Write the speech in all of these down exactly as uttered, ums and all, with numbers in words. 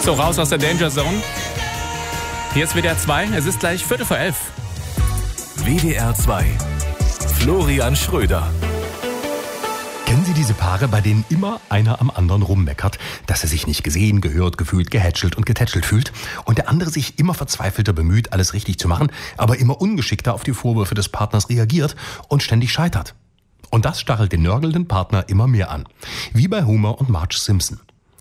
So, raus aus der Danger Zone. Hier ist W D R zwei, es ist gleich Viertel vor elf. W D R zwei. Florian Schröder. Kennen Sie diese Paare, bei denen immer einer am anderen rummeckert, dass er sich nicht gesehen, gehört, gefühlt, gehätschelt und getätschelt fühlt und der andere sich immer verzweifelter bemüht, alles richtig zu machen, aber immer ungeschickter auf die Vorwürfe des Partners reagiert und ständig scheitert? Und das stachelt den nörgelnden Partner immer mehr an. Wie bei Homer und Marge Simpson.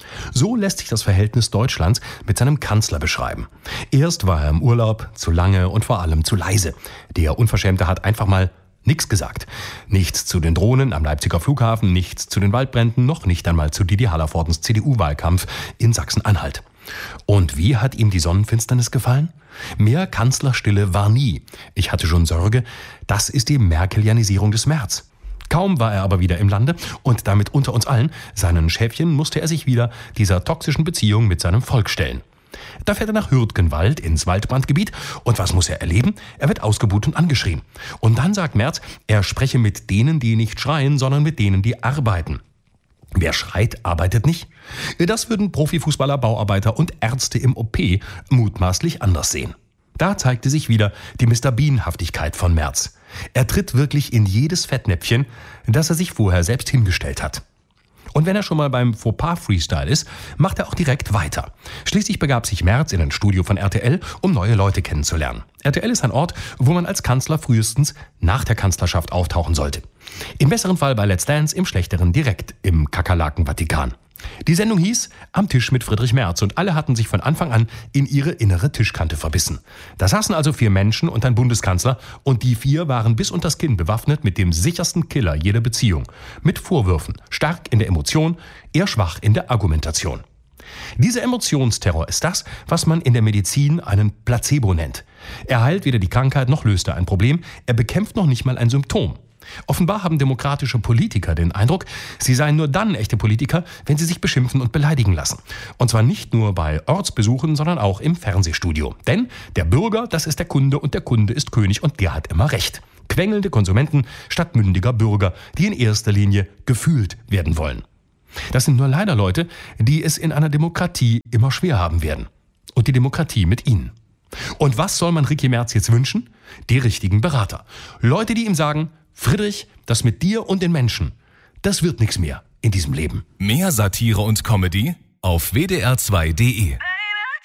So lässt sich das Verhältnis Deutschlands mit seinem Kanzler beschreiben. Erst war er im Urlaub, zu lange und vor allem zu leise. Der Unverschämte hat einfach mal nichts gesagt. Nichts zu den Drohnen am Leipziger Flughafen, nichts zu den Waldbränden, noch nicht einmal zu Didi Hallervordens C D U-Wahlkampf in Sachsen-Anhalt. Und wie hat ihm die Sonnenfinsternis gefallen? Mehr Kanzlerstille war nie. Ich hatte schon Sorge, das ist die Merkelianisierung des März. Kaum war er aber wieder im Lande und damit unter uns allen, seinen Schäfchen, musste er sich wieder dieser toxischen Beziehung mit seinem Volk stellen. Da fährt er nach Hürtgenwald ins Waldbrandgebiet und was muss er erleben? Er wird ausgebuht und angeschrien. Und dann sagt Merz, er spreche mit denen, die nicht schreien, sondern mit denen, die arbeiten. Wer schreit, arbeitet nicht. Das würden Profifußballer, Bauarbeiter und Ärzte im O P mutmaßlich anders sehen. Da zeigte sich wieder die Mister Bean-Haftigkeit von Merz. Er tritt wirklich in jedes Fettnäpfchen, das er sich vorher selbst hingestellt hat. Und wenn er schon mal beim Fauxpas-Freestyle ist, macht er auch direkt weiter. Schließlich begab sich Merz in ein Studio von R T L, um neue Leute kennenzulernen. R T L ist ein Ort, wo man als Kanzler frühestens nach der Kanzlerschaft auftauchen sollte. Im besseren Fall bei Let's Dance, im schlechteren direkt im Kakerlaken-Vatikan. Die Sendung hieß Am Tisch mit Friedrich Merz und alle hatten sich von Anfang an in ihre innere Tischkante verbissen. Da saßen also vier Menschen und ein Bundeskanzler und die vier waren bis unters Kinn bewaffnet mit dem sichersten Killer jeder Beziehung. Mit Vorwürfen, stark in der Emotion, eher schwach in der Argumentation. Dieser Emotionsterror ist das, was man in der Medizin einen Placebo nennt. Er heilt weder die Krankheit noch löst er ein Problem, er bekämpft noch nicht mal ein Symptom. Offenbar haben demokratische Politiker den Eindruck, sie seien nur dann echte Politiker, wenn sie sich beschimpfen und beleidigen lassen. Und zwar nicht nur bei Ortsbesuchen, sondern auch im Fernsehstudio. Denn der Bürger, das ist der Kunde und der Kunde ist König und der hat immer recht. Quengelnde Konsumenten statt mündiger Bürger, die in erster Linie gefühlt werden wollen. Das sind nur leider Leute, die es in einer Demokratie immer schwer haben werden. Und die Demokratie mit ihnen. Und was soll man Ricky Merz jetzt wünschen? Die richtigen Berater. Leute, die ihm sagen, Friedrich, das mit dir und den Menschen, das wird nichts mehr in diesem Leben. Mehr Satire und Comedy auf W D R zwei Punkt D E.